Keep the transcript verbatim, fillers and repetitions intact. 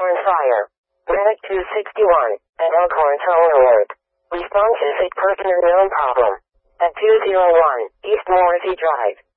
Elkhorn Fire. Medic two sixty-one, at Elkhorn Tower Alert. Response is a personal known problem. At two oh one, East Morrissey Drive.